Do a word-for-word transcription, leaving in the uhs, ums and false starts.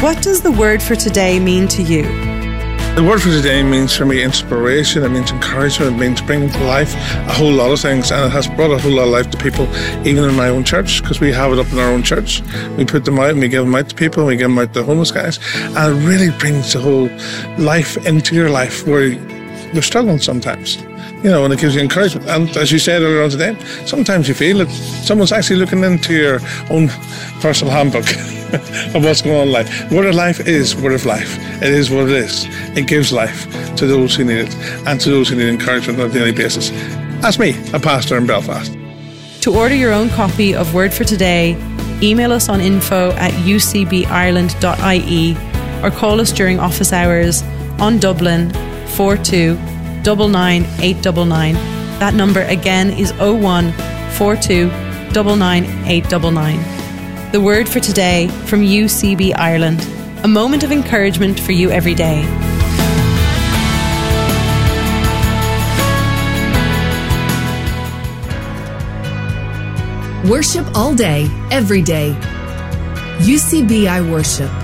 What does the word for today mean to you? The word for today means for me inspiration, it means encouragement, it means bringing to life a whole lot of things, and it has brought a whole lot of life to people, even in my own church, because we have it up in our own church. We put them out and we give them out to people, and we give them out to homeless guys, and it really brings the whole life into your life where you're struggling sometimes. You know, and it gives you encouragement. And as you said earlier on today, sometimes you feel that someone's actually looking into your own personal handbook of what's going on in life. Word of life is word of life. It is what it is. It gives life to those who need it and to those who need encouragement on a daily basis. That's me, a pastor in Belfast. To order your own copy of Word for Today, email us on info at u c b ireland dot i e or call us during office hours on Dublin four two nine nine eight nine nine. That number again is oh one four two nine nine eight nine nine. The Word for Today from U C B Ireland. A moment of encouragement for you every day. Worship all day, every day. U C B I Worship.